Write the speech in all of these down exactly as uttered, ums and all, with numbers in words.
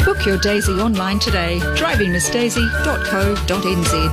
Book your Daisy online today. driving miss daisy dot co dot n z.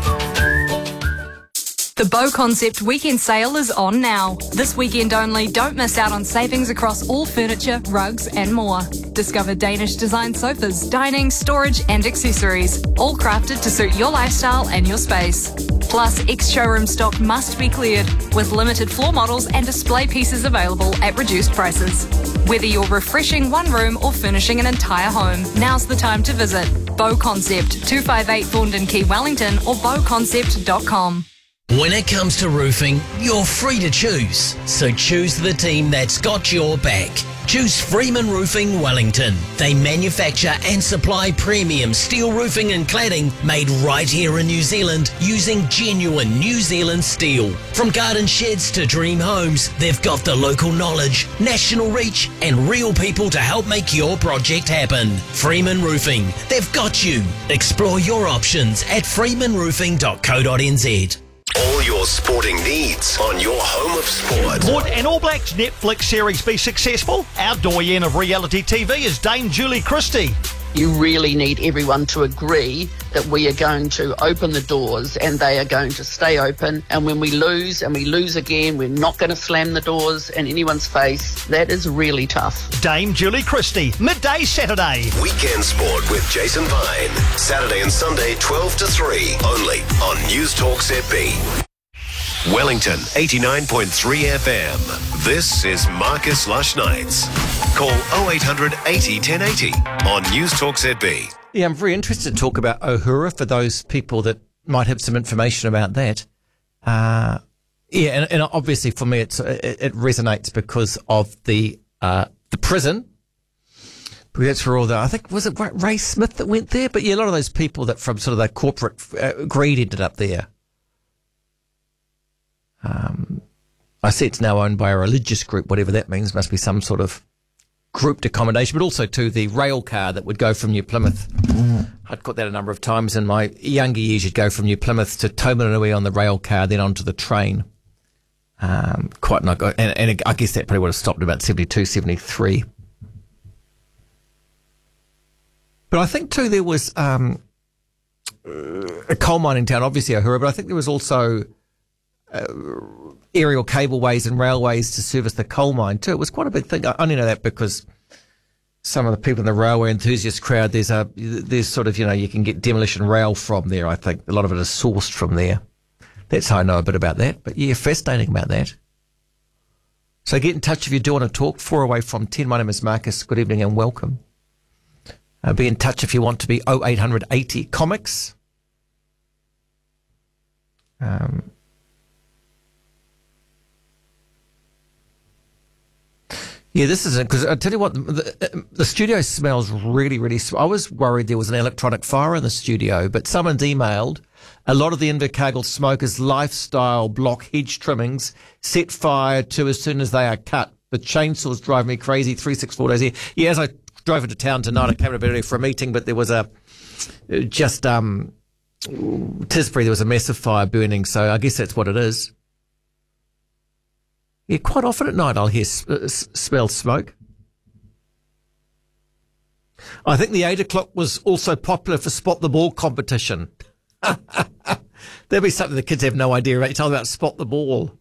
The Bow Concept weekend sale is on now. This weekend only, don't miss out on savings across all furniture, rugs and more. Discover Danish design sofas, dining, storage and accessories, all crafted to suit your lifestyle and your space. Plus, ex-showroom stock must be cleared, with limited floor models and display pieces available at reduced prices. Whether you're refreshing one room or furnishing an entire home, now's the time to visit Bow Concept, two five eight Thorndon Quay, Wellington, or bow concept dot com. When it comes to roofing, you're free to choose. So choose the team that's got your back. Choose Freeman Roofing Wellington. They manufacture and supply premium steel roofing and cladding made right here in New Zealand using genuine New Zealand steel. From garden sheds to dream homes, they've got the local knowledge, national reach and real people to help make your project happen. Freeman Roofing, they've got you. Explore your options at freeman roofing dot co dot n z. All your sporting needs on your home of sport. Would an All Blacks Netflix series be successful? Our doyen of reality T V is Dame Julie Christie. You really need everyone to agree that we are going to open the doors and they are going to stay open. And when we lose and we lose again, we're not going to slam the doors in anyone's face. That is really tough. Dame Julie Christie, midday Saturday. Weekend Sport with Jason Vine. Saturday and Sunday, twelve to three, only on News Talk Z B. Wellington, eighty-nine point three F M. This is Marcus Lush Nights. Call oh eight hundred eighty ten eighty on News Talk Z B. Yeah, I'm very interested to talk about Ohura for those people that might have some information about that. Uh, yeah, and, and obviously for me it's, it, it resonates because of the uh, the prison. Because that's where all the, I think, was it Ray Smith that went there? But yeah, a lot of those people that from sort of the corporate uh, greed ended up there. Um, I see it's now owned by a religious group, whatever that means. Must be some sort of grouped accommodation, but also to the rail car that would go from New Plymouth. Mm. I'd got that a number of times in my younger years. You'd go from New Plymouth to Taumarunui on the rail car, then onto the train. Um, quite nice. And, and I guess that probably would have stopped at about seventy-two, seventy-three. But I think too there was um, a coal mining town, obviously Ohura, but I think there was also Uh, aerial cableways and railways to service the coal mine too. It was quite a big thing. I only know that because some of the people in the railway enthusiast crowd, there's a, there's sort of, you know, you can get demolition rail from there. I think a lot of it is sourced from there. That's how I know a bit about that. But yeah, fascinating about that. So get in touch if you do want to talk. Four away from ten. My name is Marcus. Good evening and welcome. Uh, be in touch if you want to be oh eight hundred eighty comics. Um, Yeah, this is it, because I tell you what, the, the studio smells really, really, I was worried there was an electronic fire in the studio, but someone's emailed a lot of the Invercargill smokers' lifestyle block hedge trimmings set fire to as soon as they are cut. The chainsaws drive me crazy, three, six, four days here. Yeah, as I drove into town tonight, I came a bit early for a meeting, but there was a, just, um, Tisbury, there was a massive fire burning, so I guess that's what it is. Yeah, quite often at night I'll hear uh, smell smoke. I think the eight o'clock was also popular for spot the ball competition. There'll be something the kids have no idea about. You tell them about spot the ball.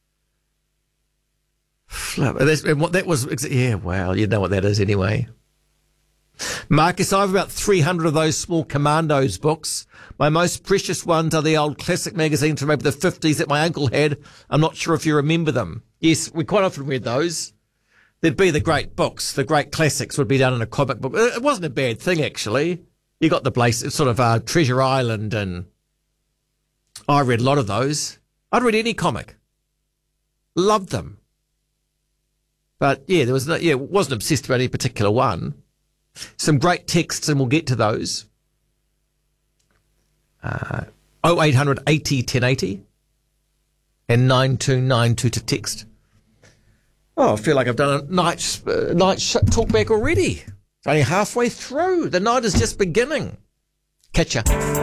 And what that was, yeah, wow, you know what that is anyway. Marcus, I have about three hundred of those small Commandos books. My most precious ones are the old classic magazines from maybe the fifties that my uncle had. I'm not sure if you remember them. Yes, we quite often read those. There'd be the great books, the great classics would be done in a comic book. It wasn't a bad thing, actually. You got the place, sort of uh, Treasure Island, and I read a lot of those. I'd read any comic. Loved them. But, yeah, there was no, yeah, wasn't obsessed about any particular one. Some great texts, and we'll get to those. Uh, oh eight hundred eighty ten eighty and nine two nine two to text. Oh, I feel like I've done a night, uh, night sh- talk back already. It's only halfway through. The night is just beginning. Catch ya.